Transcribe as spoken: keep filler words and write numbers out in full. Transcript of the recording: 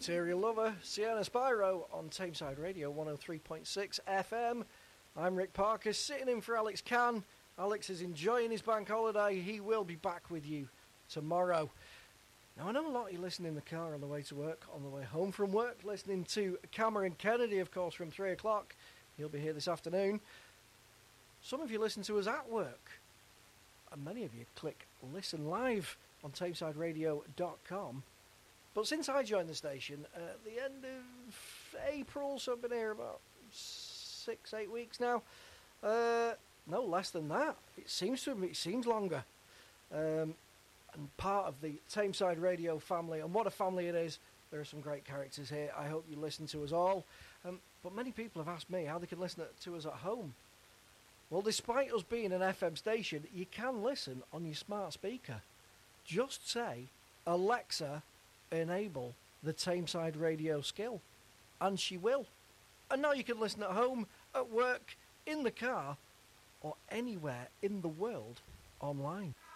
Material Lover, Sienna Spyro on Tameside Radio one oh three point six F M. I'm Rick Parker, sitting in for Alex Cann. Alex is enjoying his bank holiday. He will be back with you tomorrow. Now, I know a lot of you listen in the car on the way to work, on the way home from work, listening to Cameron Kennedy, of course, from three o'clock. He'll be here this afternoon. Some of you listen to us at work, and many of you click listen live on tameside radio dot com. But since I joined the station at the end of April, so I've been here about six, eight weeks now, uh, no less than that. It seems to it seems longer. Um, and part of the Tameside Radio family, and what a family it is. There are some great characters here. I hope you listen to us all. Um, but many people have asked me how they can listen to us at home. Well, despite us being an F M station, you can listen on your smart speaker. Just say, Alexa, enable the Tameside Radio skill, and she will. And now you can listen at home, at work, in the car, or anywhere in the world online.